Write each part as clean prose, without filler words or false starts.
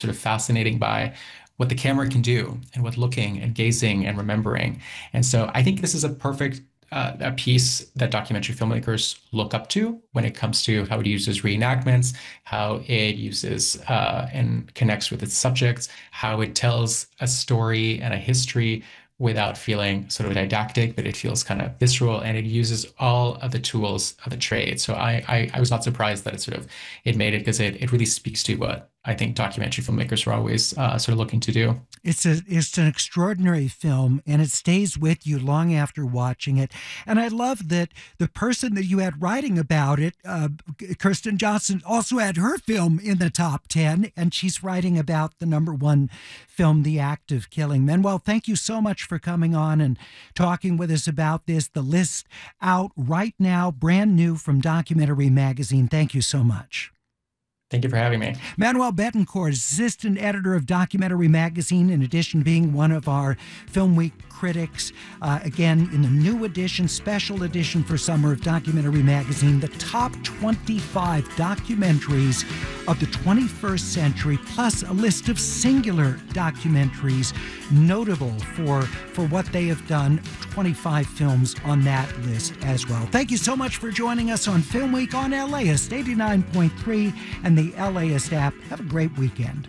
sort of fascinating by what the camera can do and what looking and gazing and remembering. And so I think this is a perfect a piece that documentary filmmakers look up to when it comes to how it uses reenactments, how it uses and connects with its subjects, how it tells a story and a history without feeling sort of didactic, but it feels kind of visceral, and it uses all of the tools of the trade. So I was not surprised that it made it, because it really speaks to what I think documentary filmmakers are always sort of looking to do. It's an extraordinary film, and it stays with you long after watching it. And I love that the person that you had writing about it, Kirsten Johnson, also had her film in the top 10, and she's writing about the #1 film, The Act of Killing. Manuel, thank you so much for coming on and talking with us about this. The list out right now, brand new from Documentary Magazine. Thank you so much. Thank you for having me. Manuel Betancourt, assistant editor of Documentary Magazine, in addition being one of our Film Week critics. Again, in the new edition, special edition for summer of Documentary Magazine, the top 25 documentaries of the 21st century, plus a list of singular documentaries notable for what they have done. 25 films on that list as well. Thank you so much for joining us on Film Week on LAist 89.3 and the LAist app. Have a great weekend.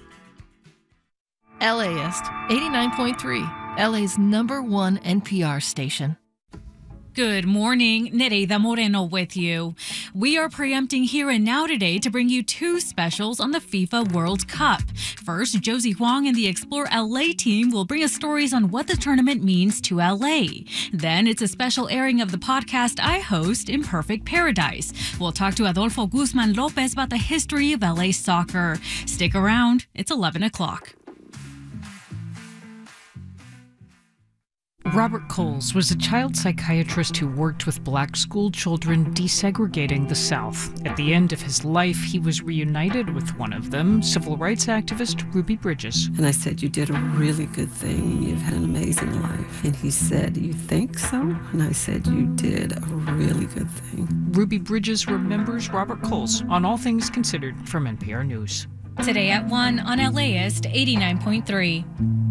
LAist 89.3, LA's #1 NPR station. Good morning, Nereida Moreno with you. We are preempting Here and Now today to bring you 2 specials on the FIFA World Cup. First, Josie Huang and the Explore LA team will bring us stories on what the tournament means to LA. Then it's a special airing of the podcast I host, Imperfect Paradise. We'll talk to Adolfo Guzman Lopez about the history of LA soccer. Stick around, it's 11 o'clock. Robert Coles was a child psychiatrist who worked with black school children desegregating the South. At the end of his life, he was reunited with one of them, civil rights activist Ruby Bridges. And I said, "You did a really good thing. You've had an amazing life." And he said, "You think so?" And I said, "You did a really good thing." Ruby Bridges remembers Robert Coles on All Things Considered from NPR News. Today at 1 on LAist 89.3.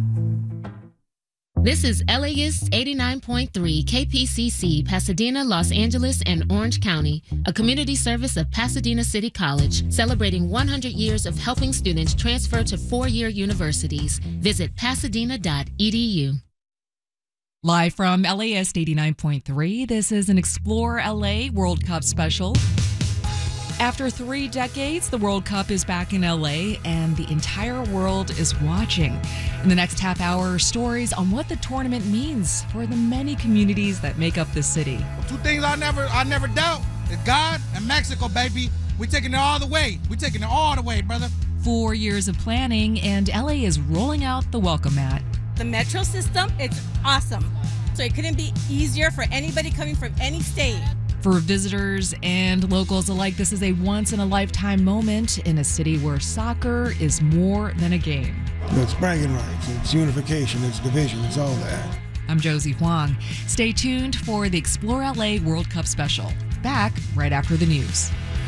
This is LAist 89.3 KPCC, Pasadena, Los Angeles, and Orange County, a community service of Pasadena City College, celebrating 100 years of helping students transfer to 4-year universities. Visit pasadena.edu. Live from LAist 89.3, this is an Explore LA World Cup special. After 3 decades, the World Cup is back in LA, and the entire world is watching. In the next half hour, stories on what the tournament means for the many communities that make up the city. 2 things I never doubt is God and Mexico, baby. We're taking it all the way. We're taking it all the way, brother. 4 years of planning, and LA is rolling out the welcome mat. The metro system, it's awesome. So it couldn't be easier for anybody coming from any state. For visitors and locals alike, this is a once-in-a-lifetime moment in a city where soccer is more than a game. It's bragging rights, it's unification, it's division, it's all that. I'm Josie Huang. Stay tuned for the Explore LA World Cup special. Back right after the news.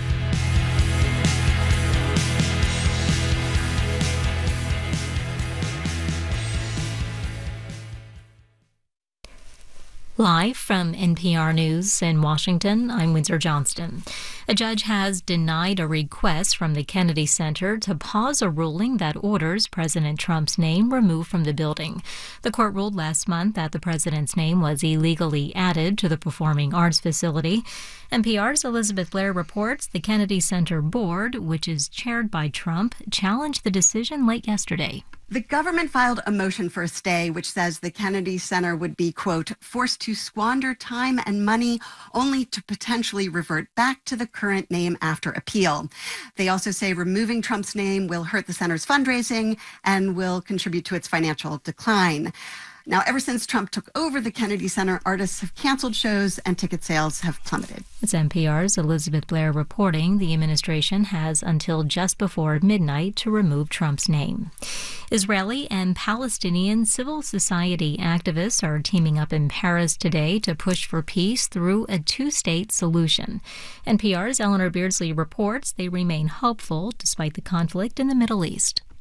Live from NPR News in Washington, I'm Windsor Johnston. A judge has denied a request from the Kennedy Center to pause a ruling that orders President Trump's name removed from the building. The court ruled last month that the president's name was illegally added to the performing arts facility. NPR's Elizabeth Blair reports the Kennedy Center board, which is chaired by Trump, challenged the decision late yesterday. The government filed a motion for a stay, which says the Kennedy Center would be, quote, forced to squander time and money only to potentially revert back to the current name after appeal. They also say removing Trump's name will hurt the center's fundraising and will contribute to its financial decline. Now, ever since Trump took over the Kennedy Center, artists have canceled shows and ticket sales have plummeted. It's NPR's Elizabeth Blair reporting the administration has until just before midnight to remove Trump's name. Israeli and Palestinian civil society activists are teaming up in Paris today to push for peace through a 2-state solution. NPR's Eleanor Beardsley reports they remain hopeful despite the conflict in the Middle East.